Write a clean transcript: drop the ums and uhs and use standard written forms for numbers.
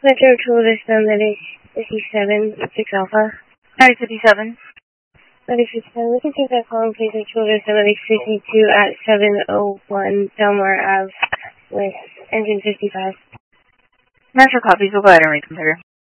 Metro Tourist Medic 57, 6 Alpha. Medic 57. Medic 57, we can take that call and please Metro Tourist Medic 52 at 701 Delmar Ave with engine 55. Metro copies, we'll go ahead and reconsider.